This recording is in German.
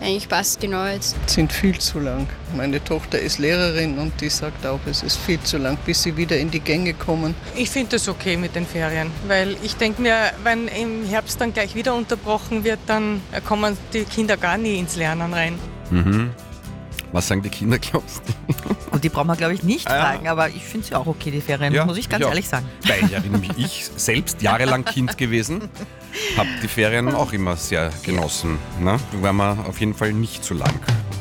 Eigentlich passt genau jetzt. Sind viel zu lang. Meine Tochter ist Lehrerin und die sagt auch, es ist viel zu lang, bis sie wieder in die Gänge kommen. Ich finde das okay mit den Ferien, weil ich denke mir, wenn im Herbst dann gleich wieder unterbrochen wird, dann kommen die Kinder gar nie ins Lernen rein. Mhm. Was sagen die Kinder, glaubst du? Und die brauchen wir, glaube ich, nicht fragen, aber ich finde sie auch okay, die Ferien, Ja, muss ich ganz ich auch. ehrlich sagen. Weil ja nämlich ich selbst jahrelang Kind gewesen, habe die Ferien auch immer sehr genossen. Ne? War mir auf jeden Fall nicht zu lang.